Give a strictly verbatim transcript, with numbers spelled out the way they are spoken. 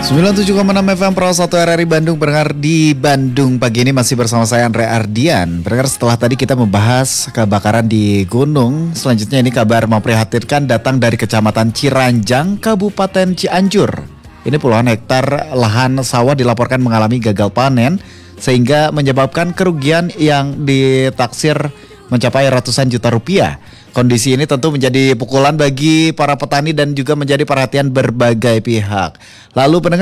sembilan puluh tujuh koma enam F M Pro satu R R I Bandung, pendengar di Bandung pagi ini masih bersama saya Andre Ardian. Pendengar, setelah tadi kita membahas kebakaran di gunung, selanjutnya ini kabar memprihatinkan datang dari Kecamatan Ciranjang, Kabupaten Cianjur. Ini puluhan hektar lahan sawah dilaporkan mengalami gagal panen sehingga menyebabkan kerugian yang ditaksir mencapai ratusan juta rupiah. Kondisi ini tentu menjadi pukulan bagi para petani dan juga menjadi perhatian berbagai pihak. Lalu pendengar